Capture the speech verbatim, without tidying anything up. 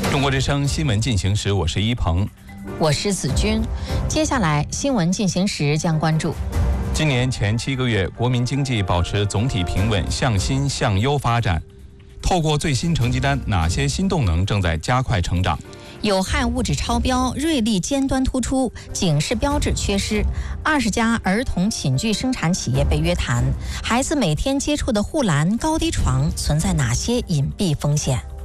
中国之声新闻进行时，我是一鹏， 我是子君。接下来新闻进行时将关注： 今年前七个月，国民经济保持总体平稳、向新向优发展。透过最新成绩单，哪些新动能正在加快成长？ 有害物质超标，瑞丽尖端突出，警示标志缺失。二十家儿童寝具生产企业被约谈，孩子每天接触的护栏、高低床存在哪些隐蔽风险？